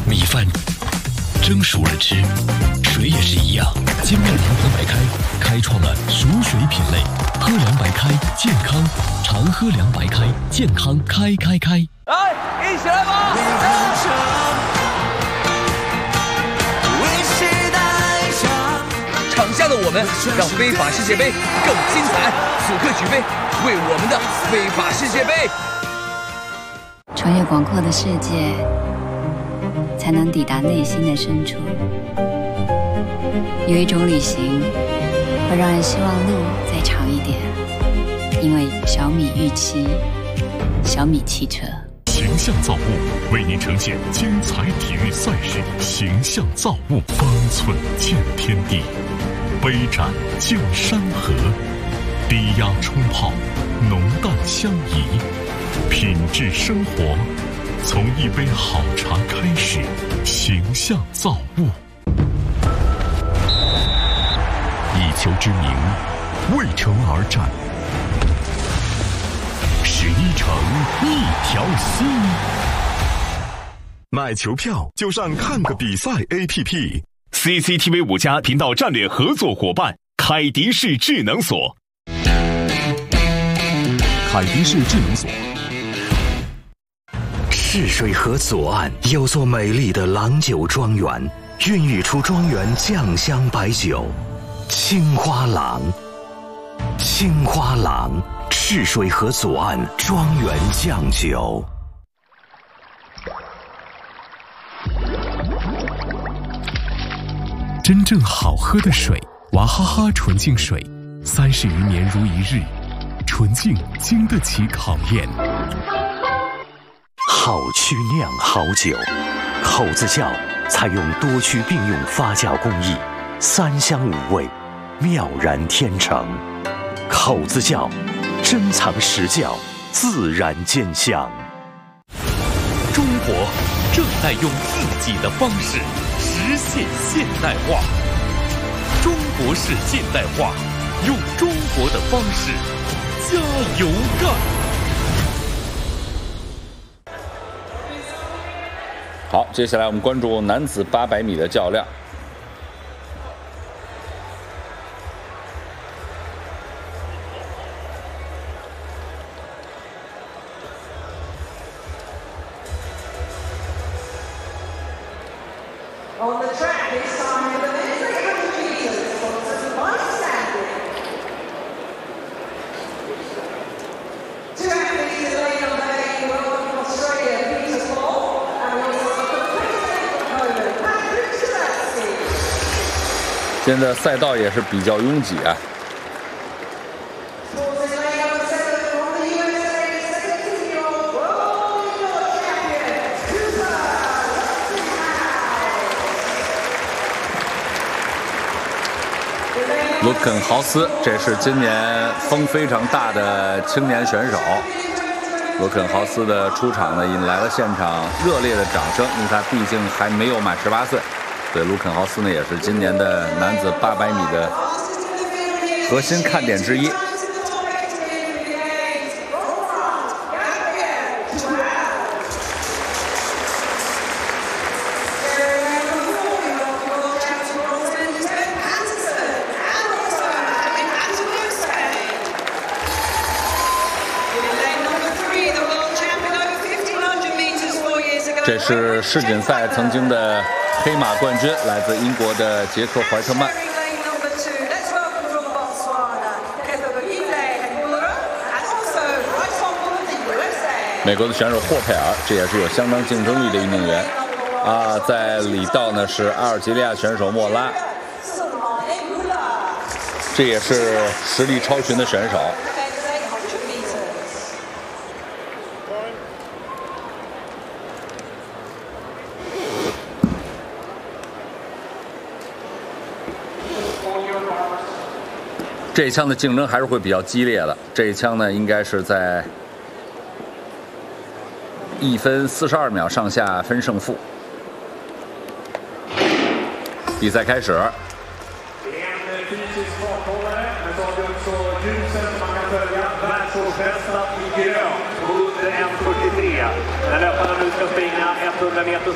米饭蒸熟了吃，水也是一样。精酿银河白开开创了熟水品类，喝凉白开健康，常喝凉白开健康开。 来，一起来吧！场下的我们让非法世界杯更精彩，此刻举杯，为我们的非法世界杯。 穿越广阔的世界，才能抵达内心的深处。有一种旅行会让人希望路再长一点，因为小米预期，小米汽车。 形象造物为您呈现精彩体育赛事，形象造物，方寸见天地，杯盏见山河，低压冲泡，浓淡相宜，品质生活，从一杯好茶开始。形象造物，以球之名，为城而战。11城一条心，买球票就上看个比赛 APP。CCTV 5+频道战略合作伙伴凯迪士智能锁。凯迪士智能锁。 赤水河左岸有座美丽的郎酒庄园，孕育出庄园酱香白酒，青花郎。青花郎，赤水河左岸庄园酱酒。 真正好喝的水，娃哈哈纯净水，30余年如一日，纯净经得起考验。 好曲酿好酒，口子窖采用多区并用发酵工艺，3香5味，妙然天成。口子窖，珍藏实窖，自然见香。 中国正在用自己的方式实现现代化，中国式现代化，用中国的方式加油干！ 好，接下来我们关注男子800米的较量。现在赛道也是比较拥挤啊。卢肯豪斯，这是今年风非常大的青年选手。卢肯豪斯的出场呢，引来了现场热烈的掌声，因为他毕竟还没有满18岁。所以卢肯豪斯呢，也是今年的男子800米的核心看点之一。这是世锦赛曾经的黑马冠军，来自英国的杰克·怀特曼。美国的选手霍佩尔，这也是有相当竞争力的一名员啊。在里道呢是阿尔及利亚选手莫拉，这也是实力超群的选手。这一枪的竞争还是会比较激烈的。这一枪呢，应该是在1分42秒上下分胜负。比赛开始。